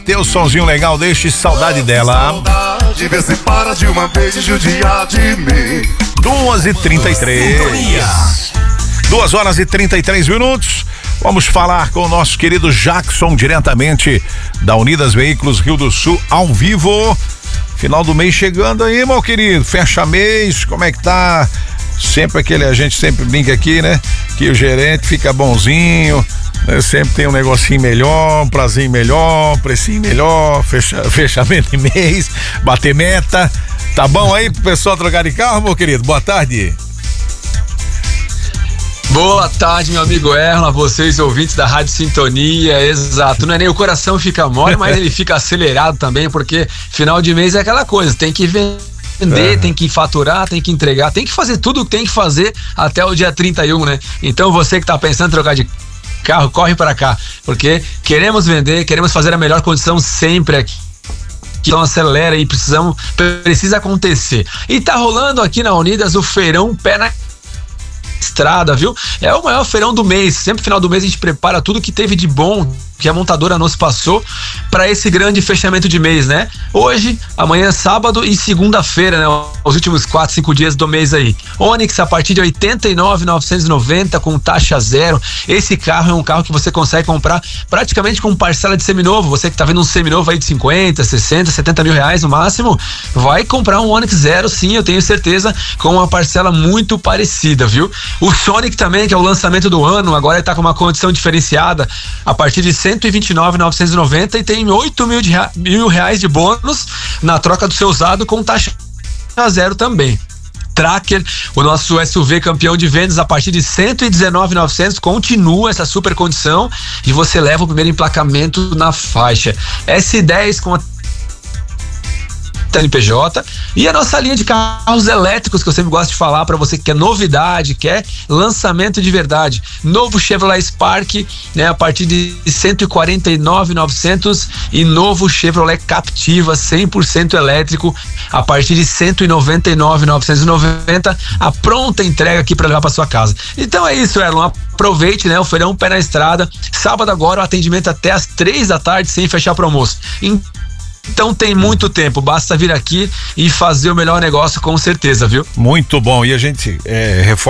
Teu sonzinho legal, deixe saudade dela. Saudade, vê se para de uma vez de judiar de mim. 2h33. 2h33. Vamos falar com o nosso querido Jackson, diretamente da Unidas Veículos Rio do Sul, ao vivo. Final do mês chegando aí, meu querido. Fecha mês, como é que tá? Sempre a gente sempre brinca aqui, né? Que o gerente fica bonzinho, né? Sempre tem um negocinho melhor, um prazinho melhor, um precinho melhor, fechamento de mês, bater meta. Tá bom aí pro pessoal trocar de carro, meu querido? Boa tarde. Boa tarde, meu amigo Erla, vocês ouvintes da Rádio Sintonia, exato, não é nem o coração fica mole, mas ele fica acelerado também, porque final de mês é aquela coisa, tem que vender, tem que faturar, tem que entregar, tem que fazer tudo o que tem que fazer até o dia 31, né? Então você que tá pensando em trocar de carro, corre para cá, porque queremos vender, queremos fazer a melhor condição sempre aqui. Então acelera e precisa acontecer. E tá rolando aqui na Unidas o feirão pé na estrada, viu? É o maior feirão do mês. Sempre final do mês a gente prepara tudo que teve de bom que a montadora nos passou para esse grande fechamento de mês, né? Hoje, amanhã, sábado e segunda-feira, né? Os últimos 4, 5 dias do mês aí. Onix a partir de 89.990 com taxa zero. Esse carro é um carro que você consegue comprar praticamente com parcela de seminovo. Você que tá vendo um seminovo aí de 50, 60, 70 mil reais no máximo, vai comprar um Onix zero, sim, eu tenho certeza, com uma parcela muito parecida, viu? O Sonic também, que é o lançamento do ano, agora ele tá com uma condição diferenciada a partir de 129.990 e tem 8 mil reais de bônus na troca do seu usado com taxa zero também. Tracker, o nosso SUV campeão de vendas a partir de 119.900, continua essa super condição e você leva o primeiro emplacamento na faixa. S10 com a NPJ e a nossa linha de carros elétricos que eu sempre gosto de falar para você que quer novidade, quer lançamento de verdade. Novo Chevrolet Spark, né, a partir de 149.900 e novo Chevrolet Captiva 100% elétrico a partir de 199.990, a pronta entrega aqui para levar para sua casa. Então é isso, Erlon, aproveite, né, o feirão pé na estrada. Sábado agora o atendimento até às 3 da tarde sem fechar para almoço. Então tem muito tempo, basta vir aqui e fazer o melhor negócio com certeza, viu? Muito bom, e a gente reforça